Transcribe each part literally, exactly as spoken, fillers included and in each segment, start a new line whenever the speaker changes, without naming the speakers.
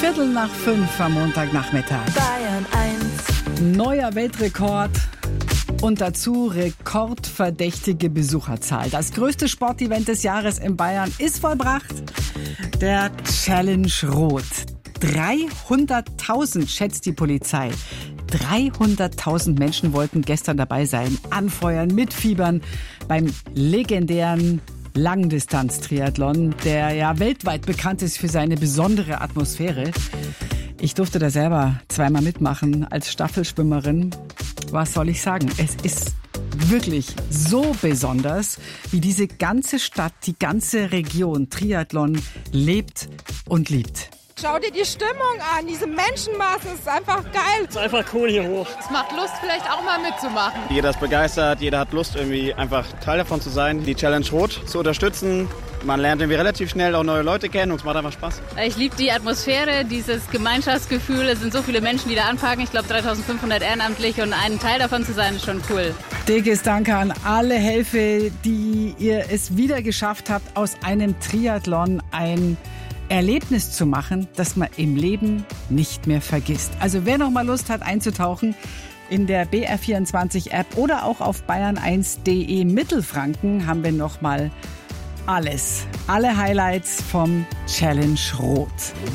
Viertel nach fünf am Montagnachmittag.
Bayern eins.
Neuer Weltrekord und dazu rekordverdächtige Besucherzahl. Das größte Sportevent des Jahres in Bayern ist vollbracht. Der Challenge Rot. dreihunderttausend schätzt die Polizei. dreihunderttausend Menschen wollten gestern dabei sein, anfeuern, mitfiebern beim legendären Langdistanz-Triathlon, der ja weltweit bekannt ist für seine besondere Atmosphäre. Ich durfte da selber zweimal mitmachen als Staffelschwimmerin. Was soll ich sagen? Es ist wirklich so besonders, wie diese ganze Stadt, die ganze Region Triathlon lebt und liebt.
Schau dir die Stimmung an, diese Menschenmassen, es ist einfach geil.
Es ist einfach cool hier hoch.
Es macht Lust, vielleicht auch mal mitzumachen.
Jeder ist begeistert, jeder hat Lust, irgendwie einfach Teil davon zu sein, die Challenge Rot zu unterstützen. Man lernt irgendwie relativ schnell auch neue Leute kennen und es macht einfach Spaß.
Ich liebe die Atmosphäre, dieses Gemeinschaftsgefühl. Es sind so viele Menschen, die da anpacken. Ich glaube dreitausendfünfhundert ehrenamtlich und ein Teil davon zu sein, ist schon cool.
Dickes Danke an alle Helfer, die ihr es wieder geschafft habt, aus einem Triathlon ein Erlebnis zu machen, das man im Leben nicht mehr vergisst. Also wer noch mal Lust hat einzutauchen, in der B R vierundzwanzig App oder auch auf bayern eins punkt de Mittelfranken haben wir noch mal alles. Alle Highlights vom Challenge Rot.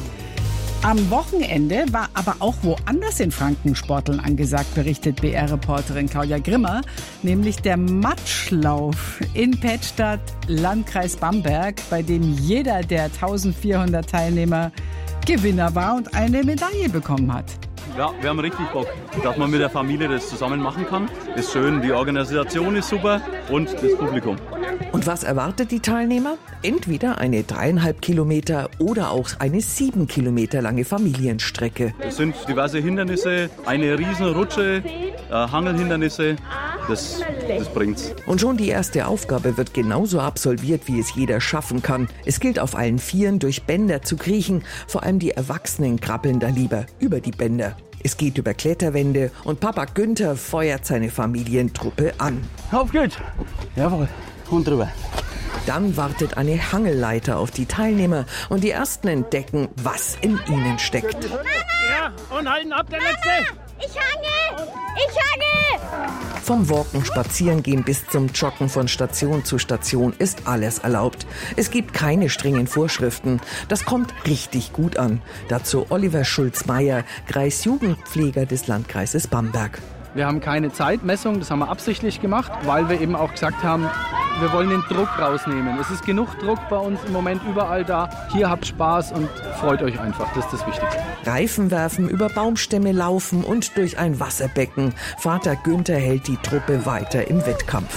Am Wochenende war aber auch woanders in Franken Sporteln angesagt, berichtet B R-Reporterin Claudia Grimmer, nämlich der Matschlauf in Pettstadt, Landkreis Bamberg, bei dem jeder der eintausendvierhundert Teilnehmer Gewinner war und eine Medaille bekommen hat.
Ja, wir haben richtig Bock, dass man mit der Familie das zusammen machen kann. Ist schön, die Organisation ist super und das Publikum.
Und was erwartet die Teilnehmer? Entweder eine dreieinhalb Kilometer oder auch eine sieben Kilometer lange Familienstrecke.
Es sind diverse Hindernisse, eine riesen Rutsche, äh, Hangelhindernisse. Das, das bringt's.
Und schon die erste Aufgabe wird genauso absolviert, wie es jeder schaffen kann. Es gilt, auf allen Vieren durch Bänder zu kriechen. Vor allem die Erwachsenen krabbeln da lieber über die Bänder. Es geht über Kletterwände und Papa Günther feuert seine Familientruppe an.
Auf geht's! Jawohl, und drüber.
Dann wartet eine Hangelleiter auf die Teilnehmer und die ersten entdecken, was in ihnen steckt.
Ja, und halten ab, der Letzte!
Ich hange! Ich hange!
Vom Walken, Spazierengehen bis zum Joggen von Station zu Station ist alles erlaubt. Es gibt keine strengen Vorschriften. Das kommt richtig gut an. Dazu Oliver Schulz-Meyer, Kreisjugendpfleger des Landkreises Bamberg.
Wir haben keine Zeitmessung, das haben wir absichtlich gemacht, weil wir eben auch gesagt haben, wir wollen den Druck rausnehmen. Es ist genug Druck bei uns im Moment überall da. Hier habt Spaß und freut euch einfach, das ist das Wichtigste.
Reifen werfen, über Baumstämme laufen und durch ein Wasserbecken. Vater Günther hält die Truppe weiter im Wettkampf.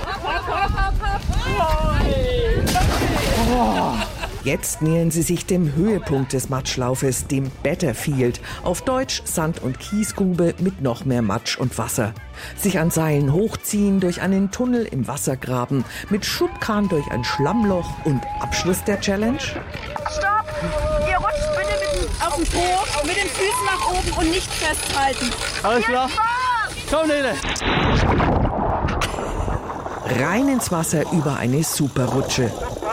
Oh. Jetzt nähern sie sich dem Höhepunkt des Matschlaufes, dem Betterfield. Auf Deutsch Sand- und Kiesgrube mit noch mehr Matsch und Wasser. Sich an Seilen hochziehen, durch einen Tunnel im Wassergraben, mit Schubkahn durch ein Schlammloch und Abschluss der Challenge?
Stopp! Ihr rutscht bitte mit dem, auf den Po, mit den Füßen nach oben und nicht festhalten.
Alles klar? Komm, Nele!
Rein ins Wasser über eine Superrutsche.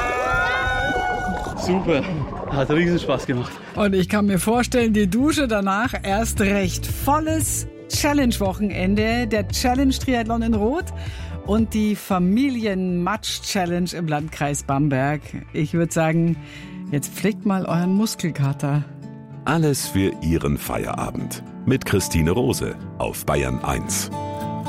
Super, hat riesen Spaß gemacht.
Und ich kann mir vorstellen, die Dusche danach erst recht. Volles Challenge-Wochenende, der Challenge-Triathlon in Rot und die Familien-Matsch-Challenge im Landkreis Bamberg. Ich würde sagen, jetzt pflegt mal euren Muskelkater.
Alles für Ihren Feierabend. Mit Christine Rose auf Bayern eins.